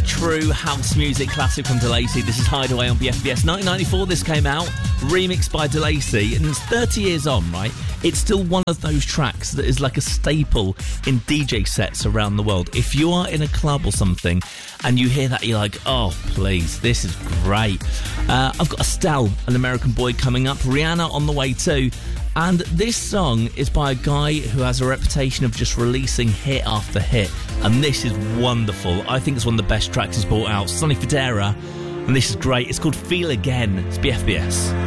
true house music classic from DeLacy. This is Hideaway on BFBS. 1994 this came out, remixed by DeLacy, and it's 30 years on, right? It's still one of those tracks that is like a staple in DJ sets around the world. If you are in a club or something and you hear that, you're like, oh, please, this is great. I've got Estelle, an American Boy, coming up. Rihanna on the way too. And this song is by a guy who has a reputation of just releasing hit after hit. And this is wonderful. I think it's one of the best tracks he's brought out. Sonny Fodera. And this is great. It's called Feel Again. It's BFBS.